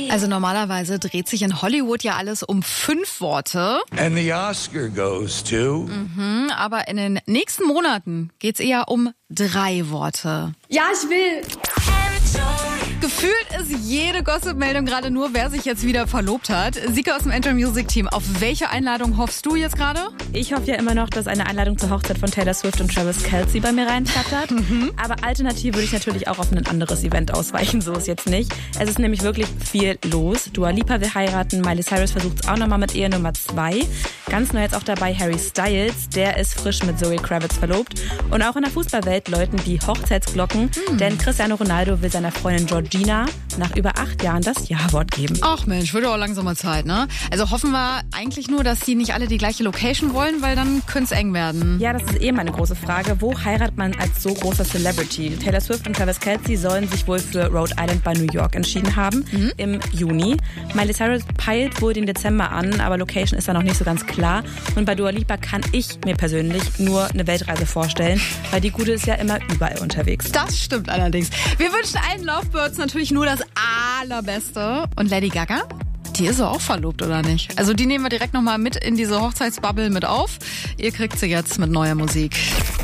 Also normalerweise dreht sich in Hollywood ja alles um 5 Worte. And the Oscar goes to... Aber in den nächsten Monaten geht's eher um 3 Worte. Ja, ich will. Gefühlt ist jede Gossip-Meldung gerade nur, wer sich jetzt wieder verlobt hat. Sika aus dem Enjoy Music Team, auf welche Einladung hoffst du jetzt gerade? Ich hoffe ja immer noch, dass eine Einladung zur Hochzeit von Taylor Swift und Travis Kelce bei mir reinflattert. Aber alternativ würde ich natürlich auch auf ein anderes Event ausweichen, so ist jetzt nicht. Es ist nämlich wirklich viel los. Dua Lipa will heiraten, Miley Cyrus versucht es auch nochmal mit Ehe Nummer 2. Ganz neu jetzt auch dabei Harry Styles, der ist frisch mit Zoe Kravitz verlobt. Und auch in der Fußballwelt läuten die Hochzeitsglocken, denn Cristiano Ronaldo will seiner Freundin Georgina nach über 8 Jahren das Ja-Wort geben. Ach Mensch, wird auch langsam mal Zeit, ne? Also hoffen wir eigentlich nur, dass die nicht alle die gleiche Location wollen, weil dann könnte es eng werden. Ja, das ist meine große Frage. Wo heiratet man als so großer Celebrity? Taylor Swift und Travis Kelce sollen sich wohl für Rhode Island bei New York entschieden haben im Juni. Miley Cyrus peilt wohl den Dezember an, aber Location ist da noch nicht so ganz klar. Und bei Dua Lipa kann ich mir persönlich nur eine Weltreise vorstellen, weil die Gute ist ja immer überall unterwegs. Das stimmt allerdings. Wir wünschen allen Lovebirds natürlich nur das Allerbeste. Und Lady Gaga? Die ist auch verlobt, oder nicht? Also die nehmen wir direkt nochmal mit in diese Hochzeitsbubble mit auf. Ihr kriegt sie jetzt mit neuer Musik.